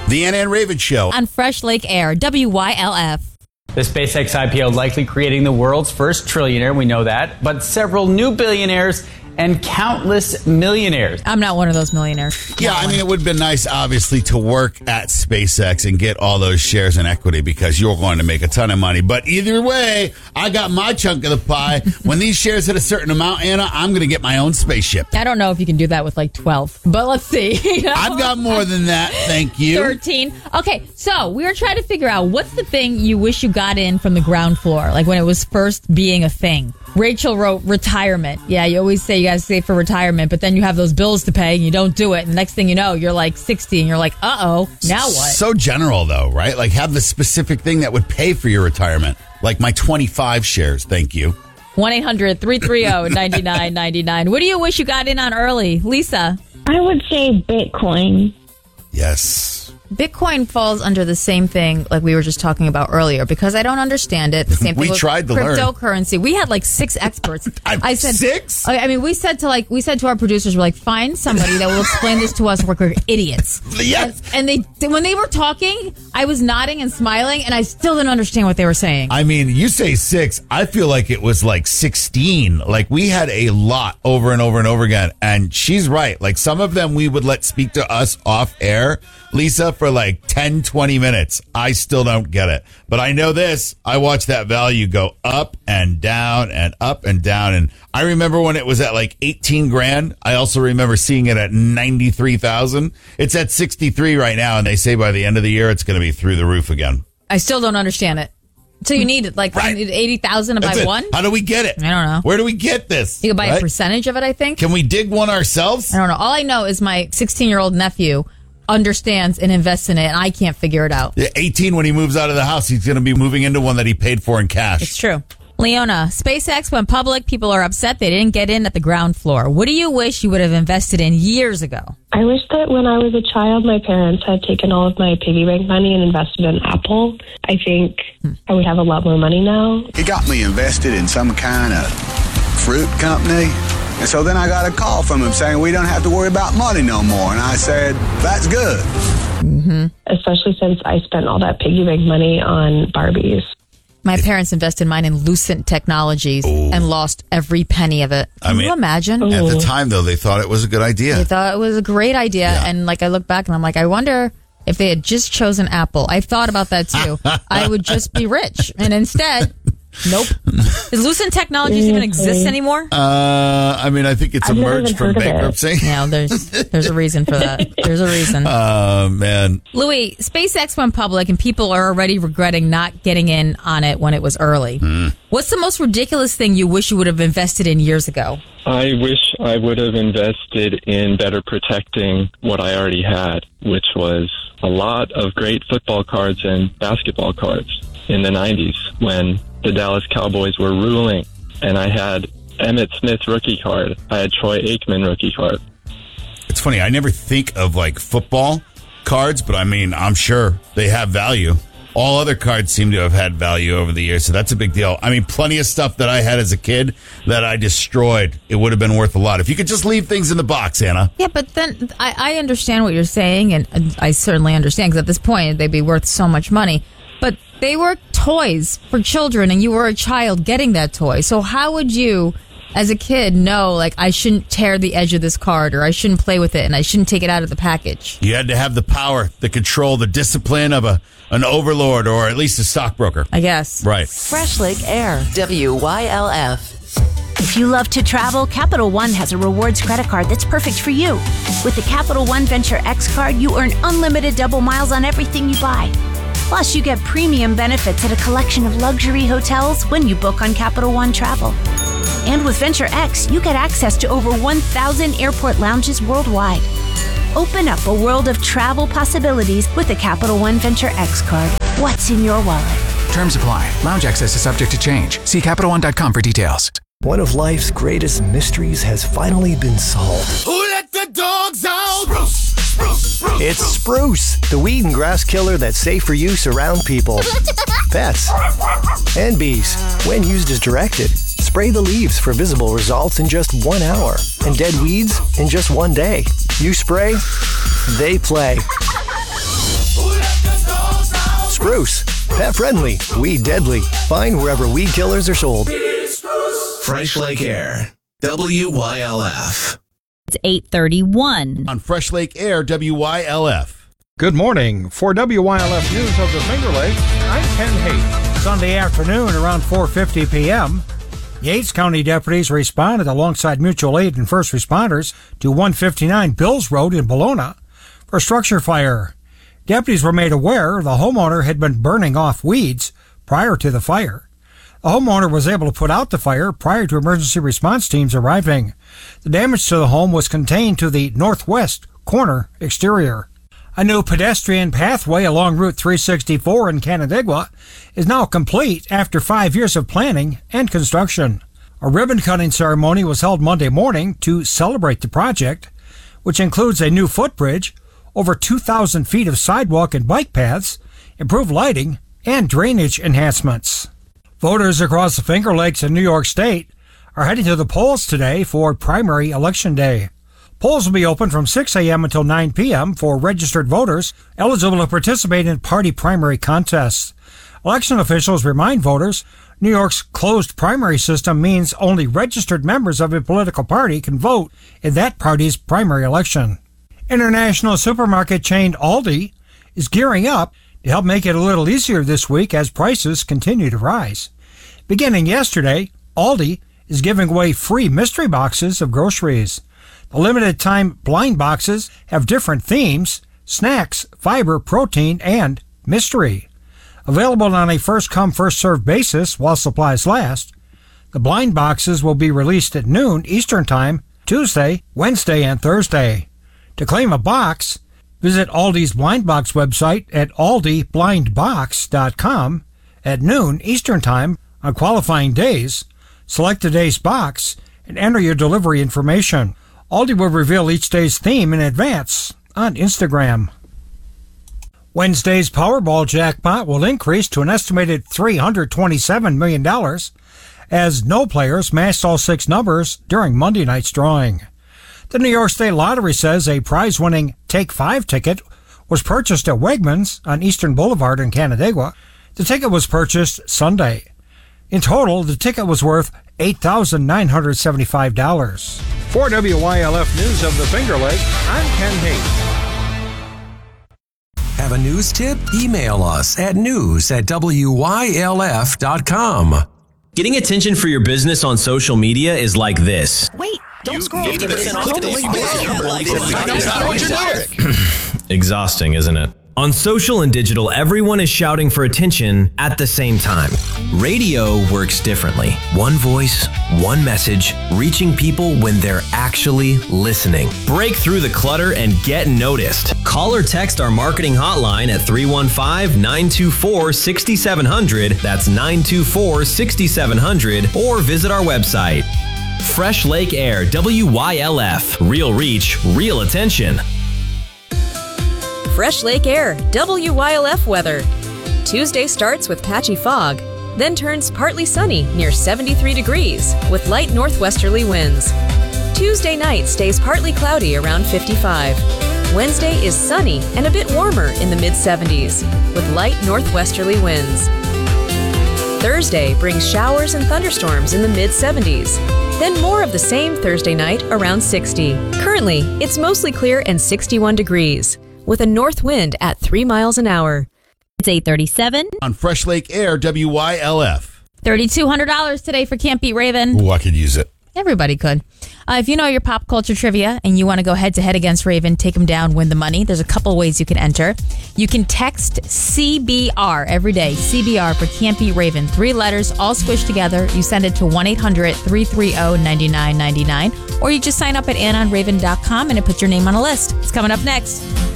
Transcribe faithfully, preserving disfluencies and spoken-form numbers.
The Anna and Raven Show. On Fresh Lake Air, W Y L F. The SpaceX I P O likely creating the world's first trillionaire, we know that, but several new billionaires and countless millionaires. I'm not one of those millionaires. Yeah, I mean, it would have been nice, obviously, to work at SpaceX and get all those shares in equity because you're going to make a ton of money. But either way, I got my chunk of the pie. When these shares hit a certain amount, Anna, I'm going to get my own spaceship. I don't know if you can do that with like twelve, but let's see. You know? I've got more than that, thank you. thirteen. Okay, so we were trying to figure out what's the thing you wish you got in from the ground floor, like when it was first being a thing. Rachel wrote retirement. Yeah, you always say you got to save for retirement, but then you have those bills to pay and you don't do it. And the next thing you know, you're like sixty and you're like, uh-oh, now what? So general, though, right? Like have the specific thing that would pay for your retirement. Like my twenty-five shares, thank you. one eight hundred three three zero nine nine nine nine. What do you wish you got in on early? Lisa? I would say Bitcoin. Yes. Bitcoin falls under the same thing like we were just talking about earlier because I don't understand it. The same thing We with tried to learn. cryptocurrency. We had like six experts. I said Six? I I mean, we said to like we said to our producers, we're like, find somebody that will explain this to us. We're idiots. Yes. And, and they when they were talking, I was nodding and smiling, and I still didn't understand what they were saying. I mean, you say six. I feel like it was like sixteen. Like we had a lot over and over and over again. And she's right. Like some of them we would let speak to us off air, Lisa, for like ten, twenty minutes. I still don't get it. But I know this. I watched that value go up and down and up and down. And I remember when it was at like eighteen grand. I also remember seeing it at ninety-three thousand. It's at sixty-three right now. And they say by the end of the year, it's going to be through the roof again. I still don't understand it. So you need like Right. eighty thousand to buy That's it. one? How do we get it? I don't know. Where do we get this? You can buy Right? a percentage of it, I think. Can we dig one ourselves? I don't know. All I know is my sixteen-year-old nephew understands and invests in it, and I can't figure it out. Yeah, eighteen, when he moves out of the house, he's going to be moving into one that he paid for in cash. It's true. Leona, SpaceX went public. People are upset they didn't get in at the ground floor. What do you wish you would have invested in years ago? I wish that when I was a child, my parents had taken all of my piggy bank money and invested in Apple. I think hmm. I would have a lot more money now. He got me invested in some kind of fruit company. And so then I got a call from him saying, we don't have to worry about money no more. And I said, that's good. Mm-hmm. Especially since I spent all that piggy bank money on Barbies. My parents invested mine in Lucent Technologies Ooh. and lost every penny of it. Can I mean, you imagine? At the time, though, they thought it was a good idea. They thought it was a great idea. Yeah. And like I look back and I'm like, I wonder if they had just chosen Apple. I thought about that too. I would just be rich. And instead... Nope. Does Lucent Technologies even exist anymore? Uh, I mean, I think it's I've emerged from bankruptcy. Yeah, there's there's a reason for that. There's a reason. Oh, uh, man. Louis, SpaceX went public and people are already regretting not getting in on it when it was early. Mm. What's the most ridiculous thing you wish you would have invested in years ago? I wish I would have invested in better protecting what I already had, which was a lot of great football cards and basketball cards in the nineties when the Dallas Cowboys were ruling, and I had Emmitt Smith rookie card. I had Troy Aikman rookie card. It's funny. I never think of like football cards, but I mean, I'm sure they have value. All other cards seem to have had value over the years, so that's a big deal. I mean, plenty of stuff that I had as a kid that I destroyed. It would have been worth a lot. If you could just leave things in the box, Anna. Yeah, but then I, I understand what you're saying, and I certainly understand, because at this point, they'd be worth so much money. But they were toys for children, and you were a child getting that toy. So how would you, as a kid, know, like, I shouldn't tear the edge of this card, or I shouldn't play with it, and I shouldn't take it out of the package? You had to have the power, the control, the discipline of a an overlord, or at least a stockbroker. I guess. Right. Fresh Lake Air, W Y L F. If you love to travel, Capital One has a rewards credit card that's perfect for you. With the Capital One Venture X card, you earn unlimited double miles on everything you buy. Plus, you get premium benefits at a collection of luxury hotels when you book on Capital One Travel. And with Venture X, you get access to over one thousand airport lounges worldwide. Open up a world of travel possibilities with the Capital One Venture X card. What's in your wallet? Terms apply. Lounge access is subject to change. See Capital One dot com for details. One of life's greatest mysteries has finally been solved. Who let the dogs out? Spruce, spruce, spruce, it's Spruce, the weed and grass killer that's safe for use around people, pets, and bees. When used as directed, spray the leaves for visible results in just one hour, and dead weeds in just one day. You spray, they play. Spruce. Pet friendly, weed deadly. Find wherever weed killers are sold. Fresh Lake Air, W Y L F. It's eight thirty-one. On Fresh Lake Air, W Y L F. Good morning. For W Y L F News of the Finger Lakes, I'm Ken Haight. Sunday afternoon around four fifty p.m., Yates County deputies responded alongside mutual aid and first responders to one fifty-nine Bills Road in Bologna for a structure fire. Deputies were made aware the homeowner had been burning off weeds prior to the fire. The homeowner was able to put out the fire prior to emergency response teams arriving. The damage to the home was contained to the northwest corner exterior. A new pedestrian pathway along Route three sixty-four in Canandaigua is now complete after five years of planning and construction. A ribbon-cutting ceremony was held Monday morning to celebrate the project, which includes a new footbridge, over two thousand feet of sidewalk and bike paths, improved lighting, and drainage enhancements. Voters across the Finger Lakes and New York State are heading to the polls today for primary election day. Polls will be open from six a.m. until nine p.m. for registered voters eligible to participate in party primary contests. Election officials remind voters New York's closed primary system means only registered members of a political party can vote in that party's primary election. International supermarket chain Aldi is gearing up to help make it a little easier this week as prices continue to rise. Beginning yesterday, Aldi is giving away free mystery boxes of groceries. The limited-time blind boxes have different themes: snacks, fiber, protein, and mystery. Available on a first-come, first-served basis while supplies last, the blind boxes will be released at noon Eastern Time, Tuesday, Wednesday, and Thursday. To claim a box, visit Aldi's Blind Box website at aldi blind box dot com at noon Eastern Time on qualifying days. Select the day's box and enter your delivery information. Aldi will reveal each day's theme in advance on Instagram. Wednesday's Powerball jackpot will increase to an estimated three hundred twenty-seven million dollars as no players matched all six numbers during Monday night's drawing. The New York State Lottery says a prize-winning Take Five ticket was purchased at Wegmans on Eastern Boulevard in Canandaigua. The ticket was purchased Sunday. In total, the ticket was worth eight thousand nine hundred seventy-five dollars. For W Y L F News of the Finger Lakes, I'm Ken Haight. Have a news tip? Email us at news at W Y L F dot com. Getting attention for your business on social media is like this. Wait, don't scroll. Exhausting, isn't it? On social and digital, everyone is shouting for attention at the same time. Radio works differently. One voice, one message, reaching people when they're actually listening. Break through the clutter and get noticed. Call or text our marketing hotline at three one five, nine two four, six seven zero zero. That's nine two four, six seven zero zero. Or visit our website. Fresh Lake Air, W Y L F. Real reach, real attention. Fresh Lake Air, W Y L F weather. Tuesday starts with patchy fog, then turns partly sunny near seventy-three degrees with light northwesterly winds. Tuesday night stays partly cloudy around fifty-five. Wednesday is sunny and a bit warmer in the mid seventies with light northwesterly winds. Thursday brings showers and thunderstorms in the mid seventies. Then more of the same Thursday night around sixty. Currently, it's mostly clear and sixty-one degrees, with a north wind at three miles an hour. It's eight thirty-seven. On Fresh Lake Air, W Y L F. three thousand two hundred dollars today for Can't Beat Raven. Ooh, I could use it. Everybody could. Uh, if you know your pop culture trivia and you want to go head-to-head against Raven, take him down, win the money, there's a couple ways you can enter. You can text C B R every day, C B R for Can't Beat Raven. Three letters, all squished together. You send it to one eight hundred, three three zero, nine nine nine nine. Or you just sign up at anon raven dot com and it puts your name on a list. It's coming up next.